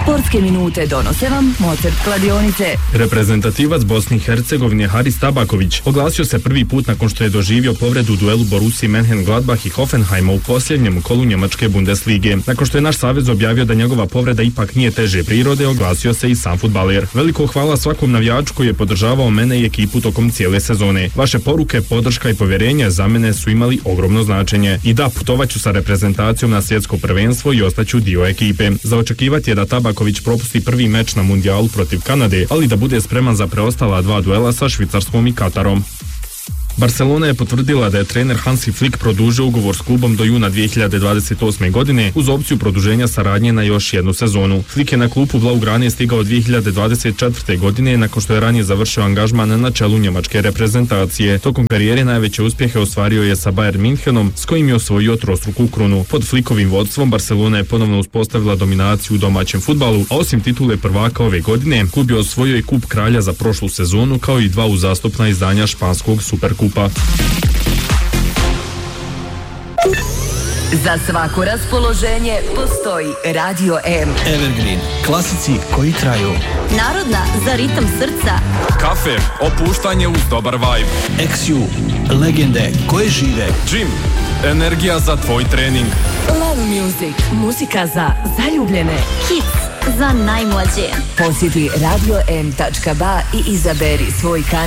Sportske minute donose vam Mozart kladionice. Reprezentativac Bosne i Hercegovine Haris Tabaković oglasio se prvi put nakon što je doživio povredu u duelu Borussije Mönchengladbach i Hoffenheima u posljednjem kolu njemačke Bundeslige. Nakon što je naš savez objavio da njegova povreda ipak nije teže prirode, oglasio se i sam fudbaler. Veliko hvala svakom navijaču koji je podržavao mene i ekipu tokom cijele sezone. Vaše poruke, podrška i povjerenje za mene su imali ogromno značenje. I da, putovaću sa reprezentacijom na svjetsko prvenstvo i ostaću dio ekipe. Za očekivati je da Tabaković propusti prvi meč na mundijalu protiv Kanade, ali da bude spreman za preostala dva duela sa Švicarskom i Katarom. Barcelona je potvrdila da je trener Hansi Flick produžio ugovor s klubom do juna 2028. godine uz opciju produženja saradnje na još jednu sezonu. Flick je na klupu Blaugrane stigao 2024. godine nakon što je ranije završio angažman na čelu njemačke reprezentacije. Tokom karijere najveće uspjehe ostvario je sa Bayern Münchenom s kojim je osvojio trostruku krunu. Pod Flickovim vodstvom Barcelona je ponovno uspostavila dominaciju u domaćem fudbalu, a osim titule prvaka ove godine, klub je osvojio i kup kralja za prošlu sezonu kao i dva uzastopna izdanja španskog superkupa. Za svako raspoloženje postoji Radio M. Evergreen, klasici koji traju. Narodna za ritam srca. Kafe, opuštanje uz dobar vibe. XU, legende koje žive. Gym, energija za tvoj trening. Love Music, muzika za zaljubljene. Hits za najmlađe. Posjeti radio.m.ba i izaberi svoj kanal.